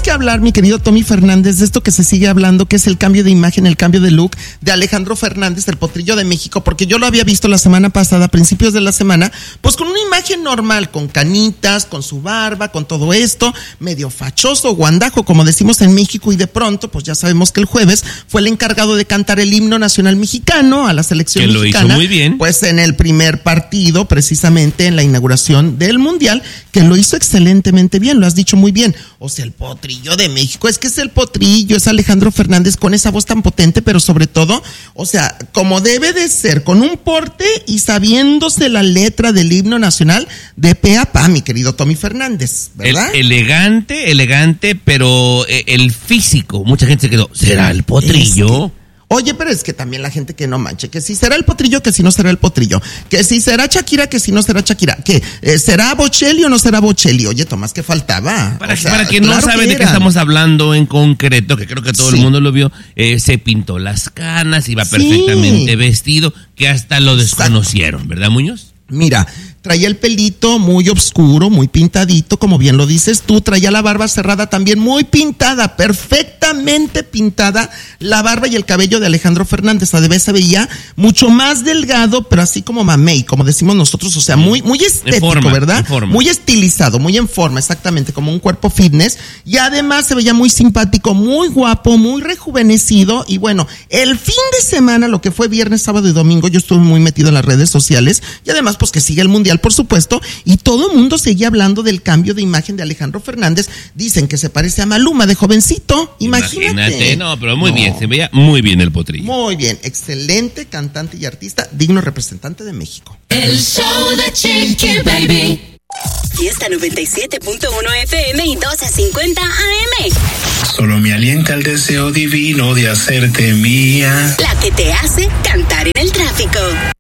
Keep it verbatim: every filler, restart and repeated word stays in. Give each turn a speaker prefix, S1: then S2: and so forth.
S1: que hablar, mi querido Tommy Fernández, de esto que se sigue hablando, que es el cambio de imagen, el cambio de look de Alejandro Fernández, el potrillo de México, porque yo lo había visto la semana pasada, a principios de la semana, pues con una imagen normal, con canitas, con su barba, con todo esto, medio fachoso, guandajo, como decimos en México, y de pronto, pues ya sabemos que el jueves fue el encargado de cantar el himno nacional mexicano a la selección
S2: que
S1: mexicana.
S2: Lo hizo muy bien.
S1: Pues en el primer partido, precisamente en la inauguración del Mundial, que lo hizo excelentemente bien, lo has dicho muy bien. O sea, el potrillo de México, es que es el potrillo, es Alejandro Fernández con esa voz tan potente, pero sobre todo, o sea, como debe de ser, con un porte y sabiéndose la letra del himno nacional de pe a pa, mi querido Tommy Fernández, ¿verdad?
S2: El, elegante, elegante, pero eh, el físico, mucha gente se quedó, ¿será el potrillo?
S1: Es que, oye, pero es que también la gente que no manche, que si será el potrillo, que si no será el potrillo, que si será Shakira, que si no será Shakira, que eh, será Bocelli o no será Bocelli. Oye, Tomás, que faltaba.
S2: Para,
S1: o sea,
S2: para quien
S1: claro
S2: no sabe
S1: que
S2: de qué
S1: era.
S2: estamos hablando en concreto, que creo que todo
S1: Sí.
S2: el mundo lo vio, eh, se pintó las canas, iba
S1: Sí.
S2: perfectamente vestido, que hasta lo desconocieron, ¿verdad, Muñoz?
S1: Mira, traía el pelito muy oscuro, muy pintadito, como bien lo dices tú, traía la barba cerrada también muy pintada, perfectamente pintada, la barba y el cabello de Alejandro Fernández, además se veía mucho más delgado, pero así como mamey, como decimos nosotros, o sea, muy, muy estético,
S2: forma,
S1: ¿verdad?
S2: en forma.
S1: Muy estilizado, muy en forma, exactamente, como un cuerpo fitness, y además se veía muy simpático, muy guapo, muy rejuvenecido, y bueno, el fin de semana, lo que fue viernes, sábado y domingo, yo estuve muy metido en las redes sociales, y además pues que sigue el Mundial, por supuesto, y todo el mundo seguía hablando del cambio de imagen de Alejandro Fernández. Dicen que se parece a Maluma de jovencito, imagínate.
S2: Imagínate, no, pero muy
S1: No.
S2: bien, se veía muy bien el potrillo.
S1: Muy bien, excelente cantante y artista, digno representante de México.
S3: El show de Chiqui Baby.
S4: Fiesta noventa y siete punto uno F M y doce cincuenta A M.
S5: Solo me alienta el deseo divino de hacerte mía.
S4: La que te hace cantar en el tráfico.